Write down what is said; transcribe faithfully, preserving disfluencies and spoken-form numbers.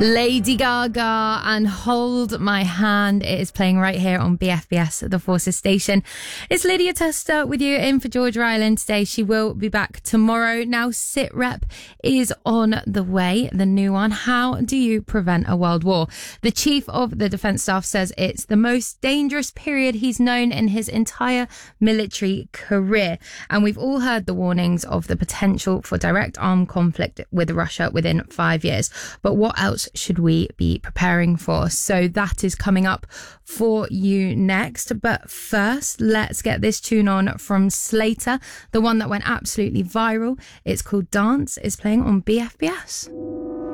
Lady Gaga and Hold My Hand. It is playing right here on B F B S, the Forces station. It's Lydia Tester with you in for Georgia Island today. She will be back tomorrow. Now, SITREP is on the way, the new one. How do you prevent a world war? The Chief of the Defence Staff says it's the most dangerous period he's known in his entire military career. And we've all heard the warnings of the potential for direct armed conflict with Russia within five years. But what else should we be preparing for? So that is coming up for you next. But first, let's get this tune on from Slater, the one that went absolutely viral. It's called Dance. It's playing on B F B S.